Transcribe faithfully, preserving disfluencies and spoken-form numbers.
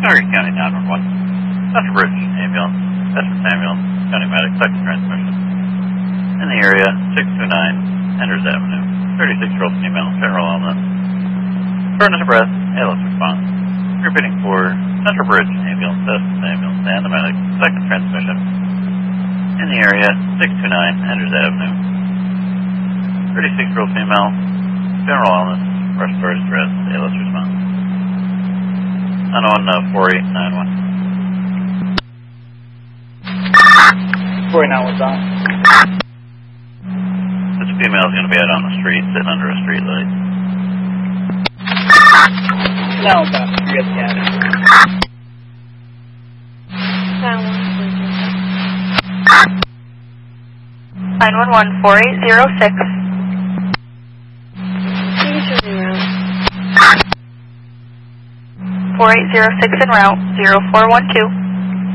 Norris County nine one one. Central Bridge ambulance. Essex ambulance. County medic. Second transmission. In the area, six two nine, Enders Avenue. thirty-six-year-old female. General illness. Shortness of breath. A L S response. Repeating for Central Bridge ambulance. Essex ambulance. And the medic. Second transmission. In the area, six two nine, Enders Avenue. thirty-six-year-old female. General illness. Respiratory distress. A L S response. Unknown uh, four eight nine one. four eight nine one's on. This female is going to be out on the street, sitting under a street light. No, but you're the cat. nine one one four eight zero six. four eight zero six en route, zero four one two.